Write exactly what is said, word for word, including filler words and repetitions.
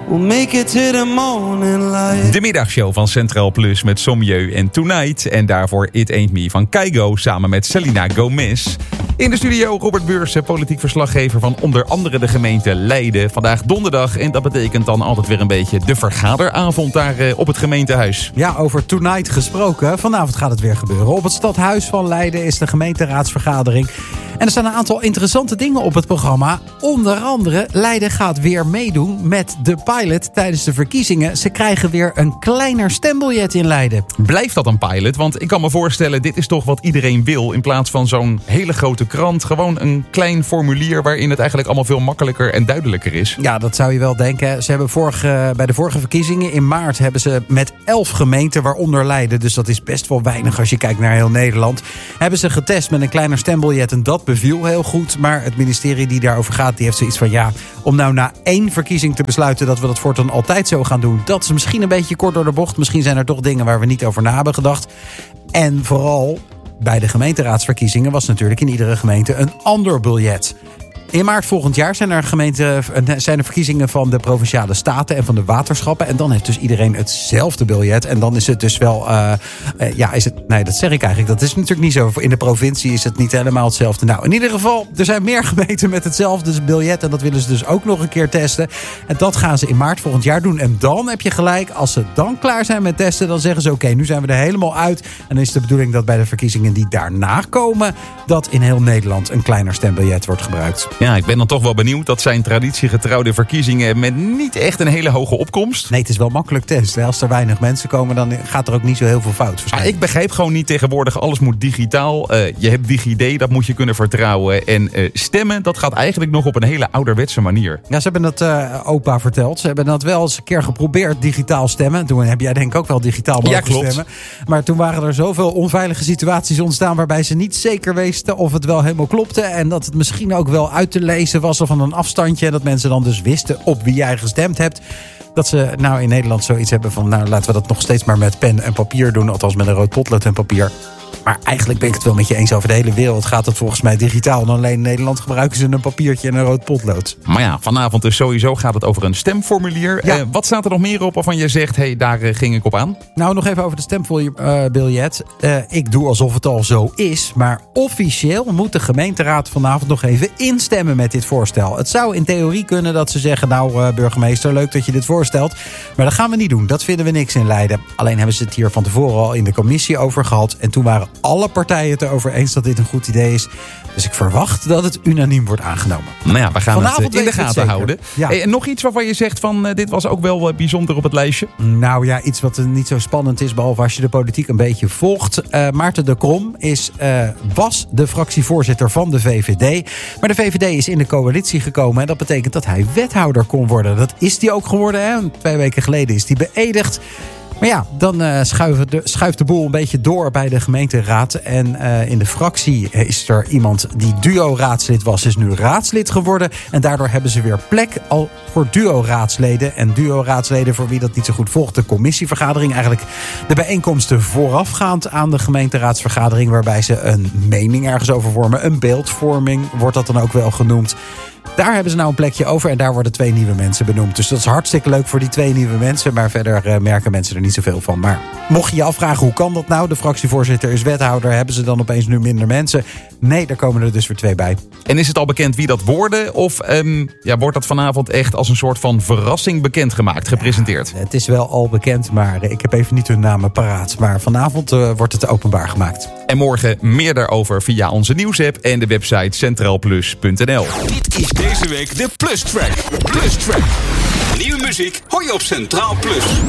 We'll make it to the morning light. De middagshow van Centraal Plus met Sommieu en Tonight. En daarvoor It Ain't Me van Kygo samen met Selena Gomez. In de studio Robert Beursen, politiek verslaggever van onder andere de gemeente Leiden. Vandaag donderdag en dat betekent dan altijd weer een beetje de vergaderavond daar op het gemeentehuis. Ja, over Tonight gesproken. Vanavond gaat het weer gebeuren. Op het stadhuis van Leiden is de gemeenteraadsvergadering. En er staan een aantal interessante dingen op het programma. Onder andere, Leiden gaat weer meedoen met de pilot tijdens de verkiezingen. Ze krijgen weer een kleiner stembiljet in Leiden. Blijft dat een pilot? Want ik kan me voorstellen, dit is toch wat iedereen wil. In plaats van zo'n hele grote krant. Gewoon een klein formulier waarin het eigenlijk allemaal veel makkelijker en duidelijker is. Ja, dat zou je wel denken. Ze hebben vorige, bij de vorige verkiezingen in maart hebben ze met elf gemeenten, waaronder Leiden, dus dat is best wel weinig als je kijkt naar heel Nederland, hebben ze getest met een kleiner stembiljet en dat beviel heel goed. Maar het ministerie die daarover gaat, die heeft zoiets van ja, om nou na één verkiezing te besluiten dat we dat voortaan altijd zo gaan doen, dat is misschien een beetje kort door de bocht. Misschien zijn er toch dingen waar we niet over na hebben gedacht. En vooral bij de gemeenteraadsverkiezingen was natuurlijk in iedere gemeente een ander biljet. In maart volgend jaar zijn er, gemeente, zijn er verkiezingen van de Provinciale Staten en van de waterschappen. En dan heeft dus iedereen hetzelfde biljet. En dan is het dus wel... Uh, uh, ja, is het, nee, dat zeg ik eigenlijk. Dat is natuurlijk niet zo. In de provincie is het niet helemaal hetzelfde. Nou, in ieder geval, er zijn meer gemeenten met hetzelfde biljet. En dat willen ze dus ook nog een keer testen. En dat gaan ze in maart volgend jaar doen. En dan heb je gelijk, als ze dan klaar zijn met testen, dan zeggen ze oké, okay, nu zijn we er helemaal uit. En dan is de bedoeling dat bij de verkiezingen die daarna komen, dat in heel Nederland een kleiner stembiljet wordt gebruikt. Ja, ik ben dan toch wel benieuwd. Dat zijn traditiegetrouwde verkiezingen met niet echt een hele hoge opkomst. Nee, het is wel makkelijk testen. Als er weinig mensen komen, dan gaat er ook niet zo heel veel fout. Ah, ik begrijp gewoon niet tegenwoordig. Alles moet digitaal. Uh, je hebt DigiD, dat moet je kunnen vertrouwen. En uh, stemmen, dat gaat eigenlijk nog op een hele ouderwetse manier. Ja, ze hebben het uh, opa verteld. Ze hebben dat wel eens een keer geprobeerd, digitaal stemmen. Toen heb jij denk ik ook wel digitaal mogen ja, klopt. stemmen. Maar toen waren er zoveel onveilige situaties ontstaan waarbij ze niet zeker wisten of het wel helemaal klopte. En dat het misschien ook wel uit te lezen was of van een afstandje. En dat mensen dan dus wisten op wie jij gestemd hebt. Dat ze nou in Nederland zoiets hebben van, nou laten we dat nog steeds maar met pen en papier doen. Althans met een rood potlood en papier. Maar eigenlijk ben ik het wel met je eens. Over de hele wereld gaat het volgens mij digitaal. En alleen in Nederland gebruiken ze een papiertje en een rood potlood. Maar ja, vanavond dus sowieso gaat het over een stemformulier. Ja. Uh, wat staat er nog meer op waarvan je zegt, hé, hey, daar uh, ging ik op aan? Nou, nog even over de stembiljet. Uh, ik doe alsof het al zo is. Maar officieel moet de gemeenteraad vanavond nog even instemmen met dit voorstel. Het zou in theorie kunnen dat ze zeggen, nou uh, burgemeester, leuk dat je dit voorstelt. Maar dat gaan we niet doen. Dat vinden we niks in Leiden. Alleen hebben ze het hier van tevoren al in de commissie over gehad. En toen waren alle partijen het erover eens dat dit een goed idee is. Dus ik verwacht dat het unaniem wordt aangenomen. Nou ja, we gaan Vanavond het in de gaten houden. Ja. Hey, en nog iets waarvan je zegt van, uh, dit was ook wel uh, bijzonder op het lijstje? Nou ja, iets wat niet zo spannend is, behalve als je de politiek een beetje volgt. Uh, Maarten de Krom is, uh, was de fractievoorzitter van de V V D. Maar de V V D is in de coalitie gekomen. En dat betekent dat hij wethouder kon worden. Dat is hij ook geworden. Hè? Twee weken geleden is hij beëdigd. Maar ja, dan uh, schuift, de, schuift de boel een beetje door bij de gemeenteraad. En uh, in de fractie is er iemand die duo-raadslid was, is nu raadslid geworden. En daardoor hebben ze weer plek al voor duo-raadsleden. En duo-raadsleden, voor wie dat niet zo goed volgt, de commissievergadering. Eigenlijk de bijeenkomsten voorafgaand aan de gemeenteraadsvergadering, waarbij ze een mening ergens over vormen. Een beeldvorming wordt dat dan ook wel genoemd. Daar hebben ze nou een plekje over en daar worden twee nieuwe mensen benoemd. Dus dat is hartstikke leuk voor die twee nieuwe mensen. Maar verder uh, merken mensen er niet zoveel van. Maar mocht je je afvragen, hoe kan dat nou? De fractievoorzitter is wethouder. Hebben ze dan opeens nu minder mensen? Nee, daar komen er dus weer twee bij. En is het al bekend wie dat worden? Of um, ja, wordt dat vanavond echt als een soort van verrassing bekendgemaakt, gepresenteerd? Ja, het is wel al bekend, maar ik heb even niet hun namen paraat. Maar vanavond uh, wordt het openbaar gemaakt. En morgen meer daarover via onze nieuwsapp en de website centraal plus punt n l. Dit is deze week de Plus Track. Plus Track. Nieuwe muziek hoor je op Centraal Plus.